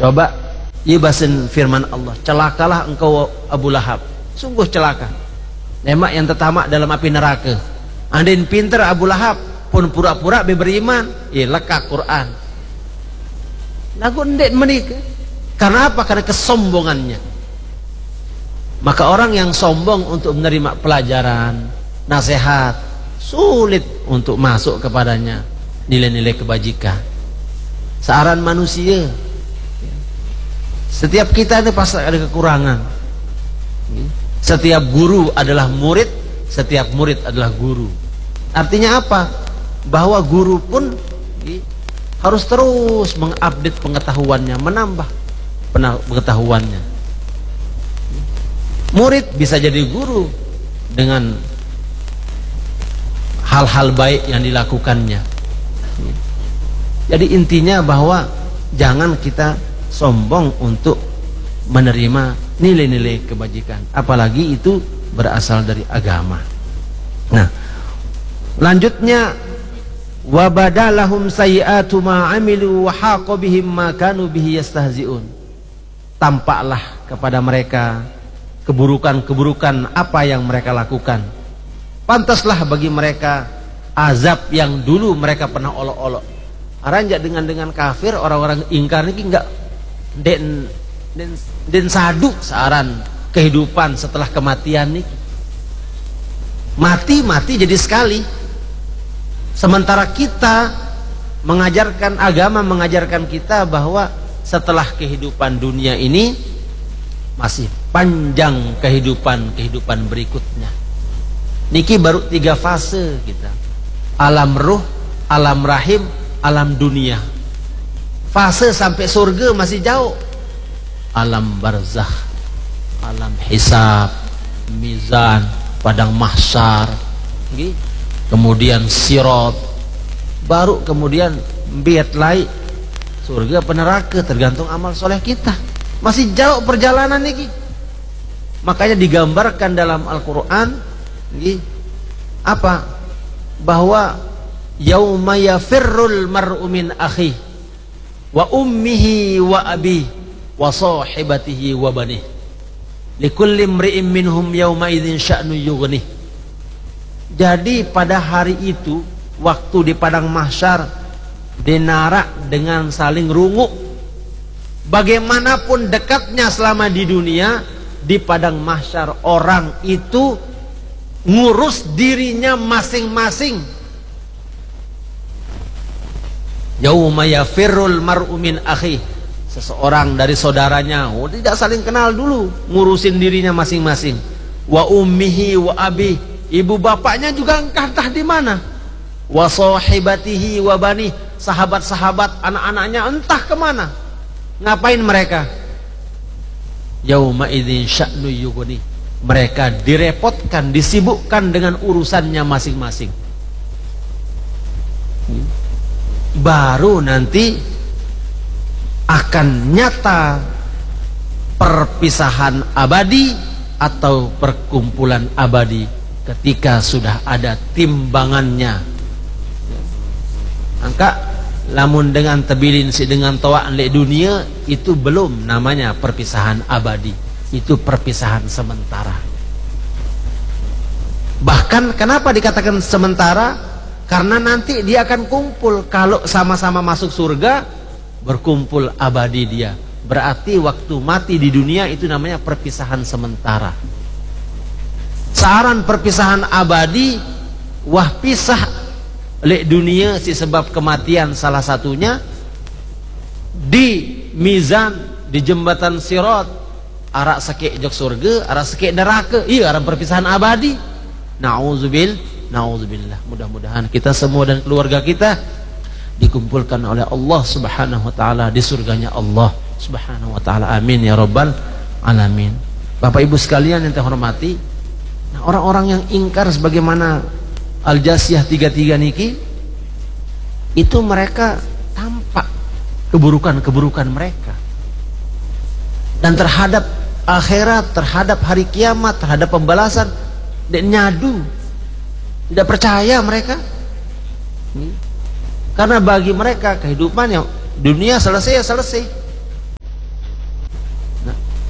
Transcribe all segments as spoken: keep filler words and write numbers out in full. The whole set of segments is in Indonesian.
Coba ibasin firman Allah, celakalah engkau Abu Lahab, sungguh celaka, lemak yang tertamak dalam api neraka. Andin pinter Abu Lahab pun pura-pura beriman, ya lekak Quran. Lagu ndek menikah. Karena apa? Karena kesombongannya. Maka orang yang sombong untuk menerima pelajaran, nasihat, sulit untuk masuk kepadanya nilai-nilai kebajikan. Searan manusia, setiap kita ini pasti ada kekurangan. Setiap guru adalah murid, setiap murid adalah guru. Artinya apa? Bahwa guru pun harus terus mengupdate pengetahuannya, menambah pengetahuannya. Murid bisa jadi guru dengan hal-hal baik yang dilakukannya. Jadi intinya bahwa jangan kita sombong untuk menerima nilai-nilai kebajikan, apalagi itu berasal dari agama. Nah, lanjutnya, wa badalahum sayyi'atu ma 'amilu wa haqa bihim ma kanu bihi yastahzi'un. Tampaklah kepada mereka keburukan-keburukan apa yang mereka lakukan. Pantaslah bagi mereka azab yang dulu mereka pernah olok-olok. Aranjak dengan dengan kafir, orang-orang ingkar ini enggak den den den sadu saran kehidupan setelah kematian nih. Mati-mati jadi sekali. Sementara kita mengajarkan, agama mengajarkan kita bahwa setelah kehidupan dunia ini masih panjang kehidupan-kehidupan berikutnya. Niki baru tiga fase kita. Alam ruh, alam rahim, alam dunia. Fase sampai surga masih jauh. Alam barzakh, alam hisab, mizan, padang mahsyar, kemudian sirat, baru kemudian biat lai surga peneraka, tergantung amal soleh kita. Masih jauh perjalanan ini. Makanya digambarkan dalam Al-Quran apa? Bahwa yauma yafirrul mar'u min akhi wa ummihi wa abi wa sahibatihi wa banih likulli imri'in minhum yauma idzin sya'nu yughnih. Jadi pada hari itu, waktu di padang mahsyar, dinarak dengan saling runguk. Bagaimanapun dekatnya selama di dunia, di padang mahsyar orang itu ngurus dirinya masing-masing. Yauma yafirrul mar'u min akhi, seseorang dari saudaranya, oh, tidak saling kenal dulu, ngurusin dirinya masing-masing. Wa ummihi wa abi, ibu bapaknya juga entah di mana. Wa sahibatihi wa bani, sahabat-sahabat anak-anaknya entah kemana. Ngapain mereka? Yauma idzin sya'nu yughni, mereka direpotkan, disibukkan dengan urusannya masing-masing. Baru nanti akan nyata perpisahan abadi atau perkumpulan abadi ketika sudah ada timbangannya. Angka lamun dengan tebilin si dengan toa lek dunia, itu belum namanya perpisahan abadi, itu perpisahan sementara. Bahkan kenapa dikatakan sementara? Karena nanti dia akan kumpul. Kalau sama-sama masuk surga, berkumpul abadi dia. Berarti waktu mati di dunia itu namanya perpisahan sementara. Saran perpisahan abadi, wah pisah lek dunia si sebab kematian salah satunya, di mizan, di jembatan sirat, arak sekek jok surga, arak sekek neraka. Iya, arak perpisahan abadi. Na'udzubil na'udzubillah. Mudah-mudahan kita semua dan keluarga kita dikumpulkan oleh Allah Subhanahu wa taala di surganya Allah Subhanahu wa taala. Amin ya rabbal alamin. Bapak Ibu sekalian yang terhormati, nah, orang-orang yang ingkar sebagaimana Al-Jasiyah tiga puluh tiga niki, itu mereka tampak keburukan-keburukan mereka, dan terhadap akhirat, terhadap hari kiamat, terhadap pembalasan, dan nyadu, tidak percaya mereka. Karena bagi mereka kehidupan yang dunia selesai ya selesai,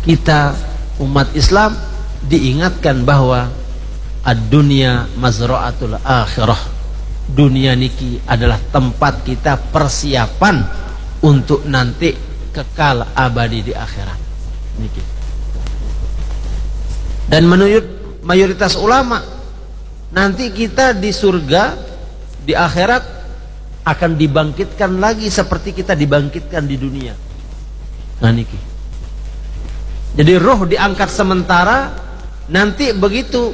kita umat Islam diingatkan bahwa ad-dunya mazra'atul akhirah. Dunia niki adalah tempat kita persiapan untuk nanti kekal abadi di akhirat niki. Dan menurut mayoritas ulama, nanti kita di surga, di akhirat akan dibangkitkan lagi seperti kita dibangkitkan di dunia. Nah niki. Jadi roh diangkat sementara, nanti begitu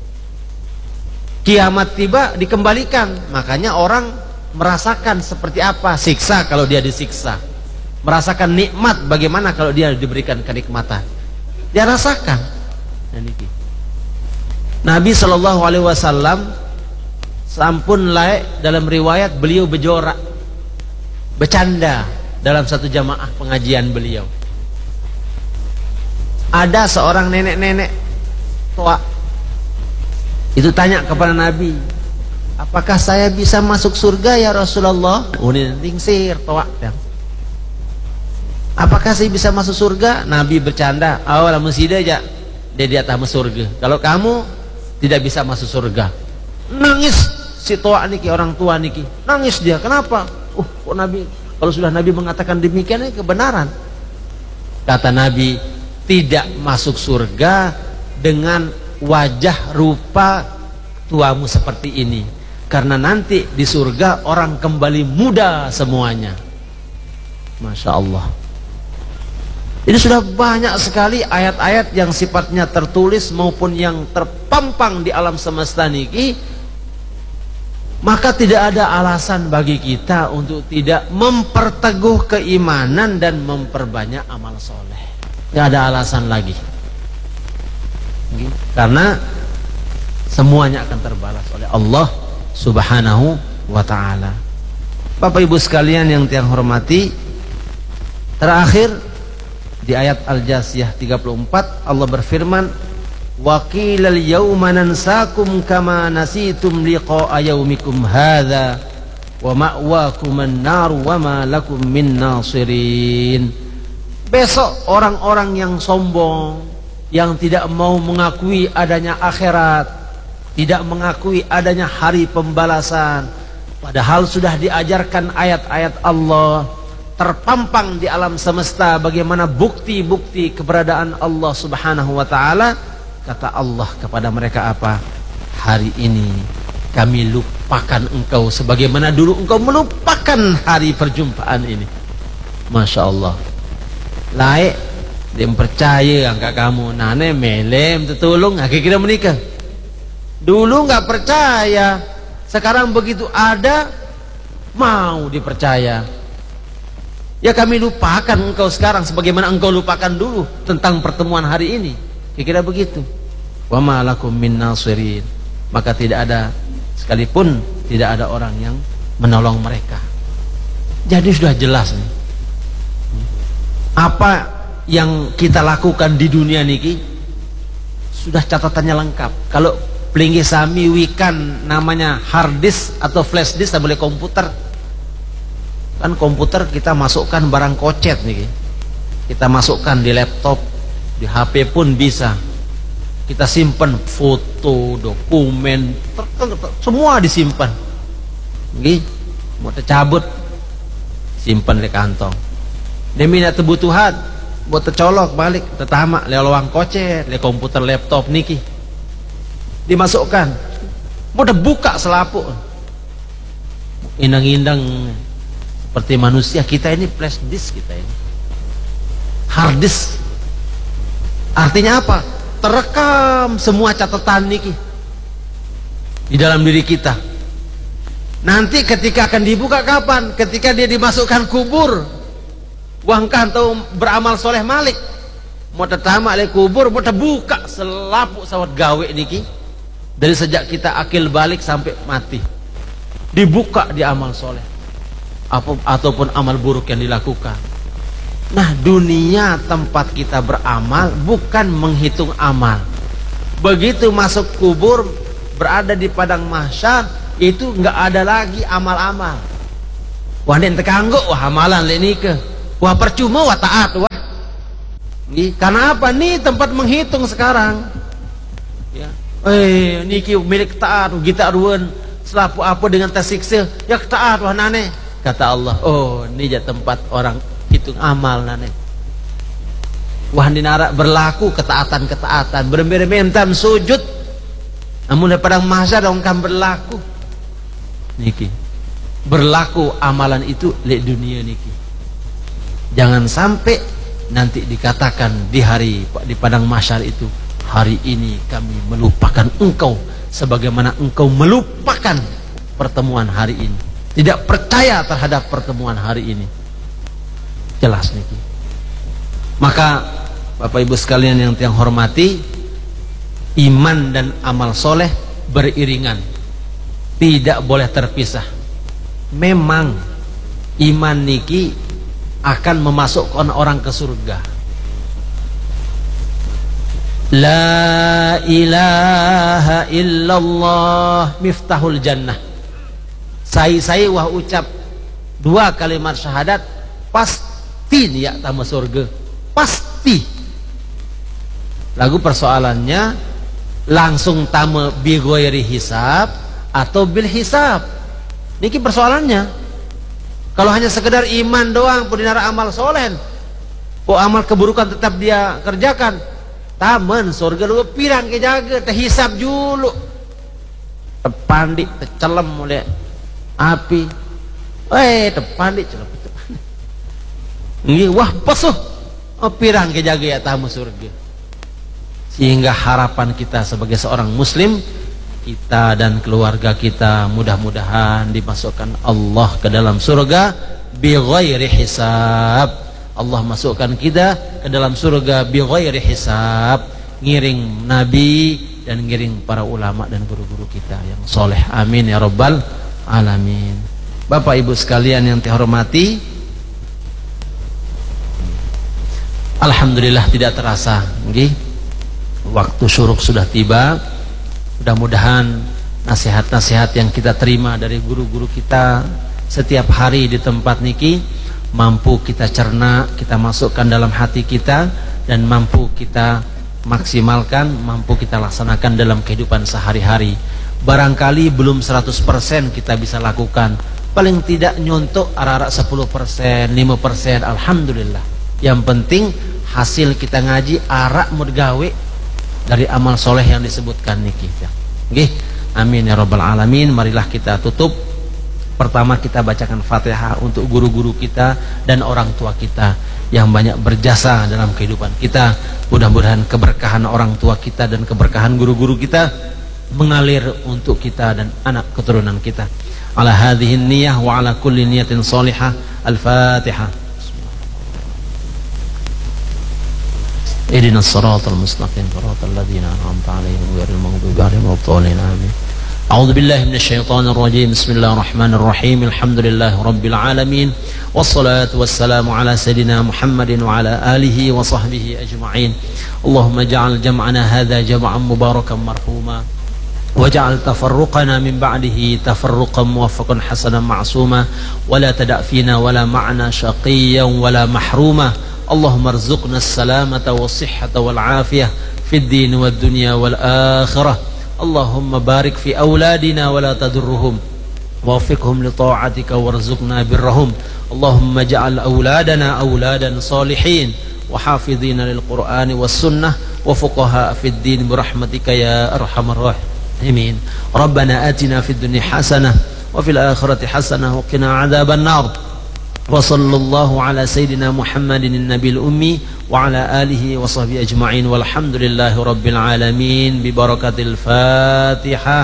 kiamat tiba dikembalikan. Makanya orang merasakan seperti apa siksa kalau dia disiksa, merasakan nikmat bagaimana kalau dia diberikan kenikmatan, dia rasakan. Nah, niki. Nabi Shallallahu Alaihi Wasallam sampun layak dalam riwayat beliau berjorak, bercanda dalam satu jamaah pengajian beliau. Ada seorang nenek-nenek tua itu tanya kepada Nabi, apakah saya bisa masuk surga ya Rasulullah? Udah tingsir tua. Apakah saya bisa masuk surga? Nabi bercanda, awal mesti aja dia di atas surga. Kalau kamu tidak bisa masuk surga. Nangis si tua niki, orang tua niki. Nangis dia. Kenapa? Uh, kok Nabi, kalau sudah Nabi mengatakan demikian ini kebenaran. Kata Nabi, tidak masuk surga dengan wajah rupa tuamu seperti ini, karena nanti di surga orang kembali muda semuanya. Masya Allah. Ini sudah banyak sekali ayat-ayat yang sifatnya tertulis maupun yang terpampang di alam semesta niki. Maka tidak ada alasan bagi kita untuk tidak memperteguh keimanan dan memperbanyak amal soleh. Tidak ada alasan lagi, karena semuanya akan terbalas oleh Allah Subhanahu wa ta'ala. Bapak Ibu sekalian yang tiang hormati, terakhir di ayat Al-Jasiyah tiga puluh empat Allah berfirman, wa qilal yawma nansakum kama nasitum liqa'a yaumikum hadza wa ma'wakumun nar wa ma lakum min nasirin. Besok orang-orang yang sombong, yang tidak mau mengakui adanya akhirat, tidak mengakui adanya hari pembalasan, padahal sudah diajarkan ayat-ayat Allah, terpampang di alam semesta bagaimana bukti-bukti keberadaan Allah Subhanahu wa ta'ala. Kata Allah kepada mereka apa? Hari ini kami lupakan engkau sebagaimana dulu engkau melupakan hari perjumpaan ini. Masya Allah. Laik dia percaya angka kamu nane melem tertolong akhirnya menikah. Dulu nggak percaya, sekarang begitu ada mau dipercaya. Ya kami lupakan engkau sekarang sebagaimana engkau lupakan dulu tentang pertemuan hari ini. Kira-kira begitu. Wa ma lakum min nasirin. Maka tidak ada sekalipun tidak ada orang yang menolong mereka. Jadi sudah jelas nih apa yang kita lakukan di dunia niki, sudah catatannya lengkap. Kalau pelinggi sami wikan namanya hard disk atau flash disk, tak boleh komputer. Kan komputer kita masukkan barang kocet nih, kita masukkan di laptop, di H P pun bisa. Kita simpan foto, dokumen, ter -ter -ter, semua disimpan. Nggih, mau tercabut, simpan di kantong. Demi kebutuhan, buat tercolok balik, tertamak lewang kocet, le komputer laptop niki, dimasukkan, mau buka selaput, indang-indang. Seperti manusia kita ini flash disk, kita ini hard disk. Artinya apa? Terekam semua catatan niki di dalam diri kita. Nanti ketika akan dibuka kapan? Ketika dia dimasukkan kubur, wangkan atau beramal soleh malik, mau tertamak oleh kubur, mau terbuka selaput sawat gawe niki. Dari sejak kita akil balik sampai mati, dibuka di amal soleh apa ataupun amal buruk yang dilakukan. Nah, dunia tempat kita beramal, bukan menghitung amal. Begitu masuk kubur, berada di padang mahsyar, itu nggak ada lagi amal-amal. Wah, nek tekangguk wah amalan le nike. Wah percuma wah taat wah. Nih, karena apa? Nih tempat menghitung sekarang. Ya. Eh, niki milik taat kita aruan selapu apa dengan tasiksil ya taat wah nane. Kata Allah, oh ini ya tempat orang hitung amal nane. Wah dinara berlaku ketaatan-ketaatan, berember-mentam sujud. Namun daripada masa dong kan berlaku. Niki. Berlaku amalan itu di dunia niki. Jangan sampai nanti dikatakan di hari di padang mahsyar itu, hari ini kami melupakan engkau sebagaimana engkau melupakan pertemuan hari ini. Tidak percaya terhadap pertemuan hari ini. Jelas niki. Maka Bapak Ibu sekalian yang tiang hormati, iman dan amal soleh beriringan, tidak boleh terpisah. Memang iman niki akan memasukkan orang ke surga. La ilaha illallah miftahul jannah. Saya-saya wah ucap dua kalimat syahadat pasti dia tamu surga. Pasti. Lagu persoalannya langsung tamu bi ghairi hisab atau bil hisab. Niki persoalannya. Kalau hanya sekedar iman doang, pun dinara amal soleh, oh amal keburukan tetap dia kerjakan, taman surga lu pirang ke jaga, terhisap dulu, tepandi, tercelem oleh api, eh tepandi, celem, tepandi, ini wah pesuh, oh pirang ke jaga ya tamu surga, sehingga harapan kita sebagai seorang muslim, kita dan keluarga kita mudah-mudahan dimasukkan Allah ke dalam surga bi ghairi hisab. Allah masukkan kita ke dalam surga bi ghairi hisab, ngiring nabi dan ngiring para ulama dan guru-guru kita yang soleh. Amin ya rabbal alamin. Bapak Ibu sekalian yang dihormati, alhamdulillah tidak terasa nggih, waktu syuruk sudah tiba. Mudah-mudahan nasihat-nasihat yang kita terima dari guru-guru kita setiap hari di tempat niki mampu kita cerna, kita masukkan dalam hati kita, dan mampu kita maksimalkan, mampu kita laksanakan dalam kehidupan sehari-hari. Barangkali belum seratus persen kita bisa lakukan, paling tidak nyontok arah-arah sepuluh persen, lima persen, alhamdulillah. Yang penting hasil kita ngaji arak mudgawe dari amal soleh yang disebutkan niki. Nggih, amin ya rabbal alamin. Marilah kita tutup. Pertama kita bacakan Fatihah untuk guru-guru kita dan orang tua kita yang banyak berjasa dalam kehidupan kita. Mudah-mudahan keberkahan orang tua kita dan keberkahan guru-guru kita mengalir untuk kita dan anak keturunan kita. Ala hadhihi niyyah wa ala kulli niyatin salihah. Al-Fatihah. اهدنا الصراط المستقيم صراط الذين أنعمت عليهم غير المغضوب عليهم ولا الضالين آمين. أعوذ بالله من الشيطان الرجيم. بسم الله الرحمن الرحيم. الحمد لله رب العالمين والصلاة والسلام على سيدنا محمد وعلى آله وصحبه أجمعين. اللهم اجعل جمعنا هذا جمعا مباركا مرحوما واجعل تفرقنا من بعده تفرقا موفقا حسنا معصوما ولا تدع فينا ولا معنا شقيا ولا محروما. اللهم ارزقنا السلامة والصحة والعافية في الدين والدنيا والآخرة. اللهم بارك في أولادنا ولا تضرهم ووفقهم لطاعتك وارزقنا برهم. اللهم اجعل أولادنا أولادا صالحين وحافظين للقرآن والسنة وفقهاء في الدين برحمتك يا أرحم الراحمين. ربنا آتنا في الدنيا حسنة وفي الآخرة حسنة وقنا عذاب النار. وصلى الله على سيدنا محمد النبي الأمي وعلى آله وصحبه أجمعين والحمد لله رب العالمين ببركة الفاتحة.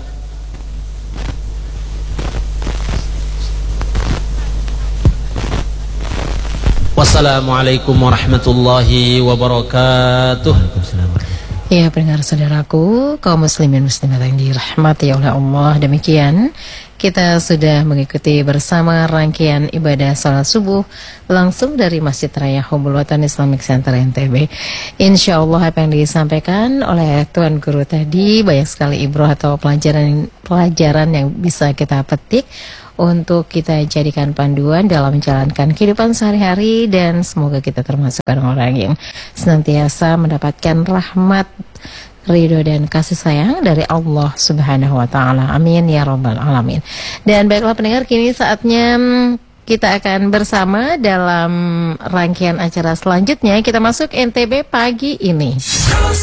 Wassalamualaikum warahmatullahi wabarakatuh. Ya, pendengar saudaraku, kaum muslimin muslimat yang dirahmati oleh Allah, demikian kita sudah mengikuti bersama rangkaian ibadah salat subuh langsung dari Masjid Raya Hubbul Watan Islamic Center N T B. Insya Allah apa yang disampaikan oleh Tuan Guru tadi banyak sekali ibroh atau pelajaran pelajaran yang bisa kita petik untuk kita jadikan panduan dalam menjalankan kehidupan sehari-hari, dan semoga kita termasuk orang-orang yang senantiasa mendapatkan rahmat, ridho dan kasih sayang dari Allah Subhanahu wa taala. Amin ya rabbal alamin. Dan baiklah pendengar, kini saatnya kita akan bersama dalam rangkaian acara selanjutnya. Kita masuk N T B pagi ini.